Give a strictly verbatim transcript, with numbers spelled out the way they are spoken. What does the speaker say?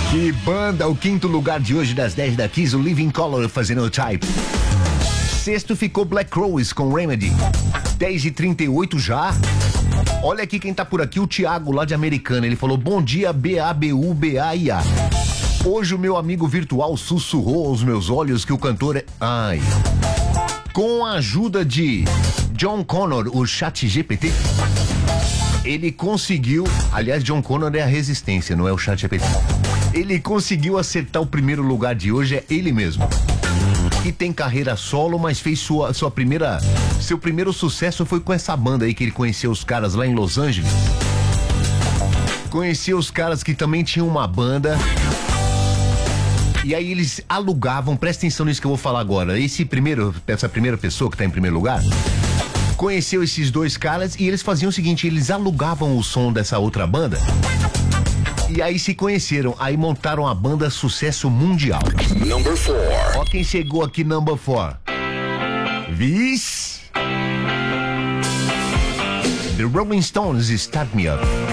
Que banda, o quinto lugar de hoje das dez da Kiss, o Living Colour fazendo o Type. Sexto ficou Black Crowes com Remedy. dez e trinta e oito já. Olha aqui quem tá por aqui, o Thiago lá de Americana. Ele falou: bom dia, B A B U B A I A. Hoje o meu amigo virtual sussurrou aos meus olhos que o cantor é... Ai... Com a ajuda de John Connor, o chat G P T, ele conseguiu... Aliás, John Connor é a resistência, não é o chat G P T. Ele conseguiu acertar o primeiro lugar de hoje, é ele mesmo. Que tem carreira solo, mas fez sua, sua primeira... Seu primeiro sucesso foi com essa banda aí, que ele conheceu os caras lá em Los Angeles. Conheceu os caras que também tinham uma banda... E aí eles alugavam, presta atenção nisso que eu vou falar agora. Esse primeiro, essa primeira pessoa que tá em primeiro lugar, conheceu esses dois caras e eles faziam o seguinte, eles alugavam o som dessa outra banda. E aí se conheceram, aí montaram a banda Sucesso Mundial. Number four. Ó quem chegou aqui, number four. Viz? The Rolling Stones, Start Me Up.